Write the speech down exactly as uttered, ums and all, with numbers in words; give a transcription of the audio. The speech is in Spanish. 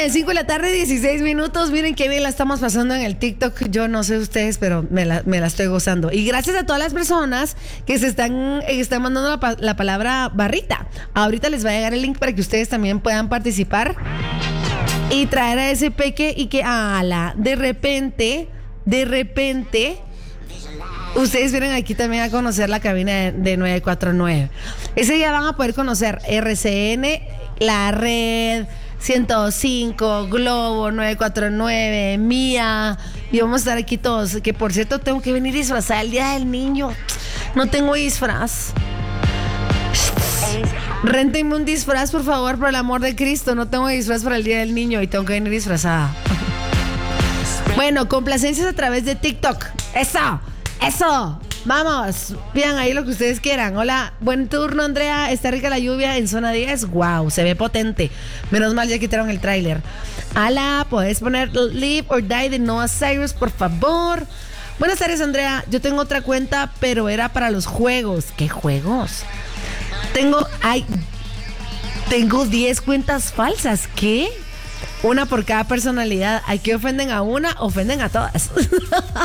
de cinco de la tarde, dieciséis minutos. Miren qué bien la estamos pasando en el TikTok. Yo no sé ustedes, pero me la, me la estoy gozando. Y gracias a todas las personas que se están, eh, están mandando la, la palabra barrita. Ahorita les va a llegar el link para que ustedes también puedan participar y traer a ese peque y que, ala, de repente, de repente, ustedes vienen aquí también a conocer la cabina de, de nueve cuatro nueve. Ese día van a poder conocer R C N, La Red, ciento cinco, Globo, nueve cuatro nueve, Mía. Y vamos a estar aquí todos. Que por cierto, tengo que venir disfrazada el día del niño. No tengo disfraz. Réntenme un disfraz, por favor, por el amor de Cristo. No tengo disfraz para el día del niño y tengo que venir disfrazada. Bueno, complacencias a través de TikTok. ¡Eso! ¡Eso! Vamos, pidan ahí lo que ustedes quieran. Hola, buen turno, Andrea. Está rica la lluvia en zona diez. Wow, se ve potente. Menos mal ya quitaron el tráiler. Ala, puedes poner Live or Die de Noah Cyrus, por favor. Buenas tardes, Andrea. Yo tengo otra cuenta, pero era para los juegos. ¿Qué juegos? Tengo, ay, tengo diez cuentas falsas. ¿Qué? Una por cada personalidad. Aquí ofenden a una, ofenden a todas.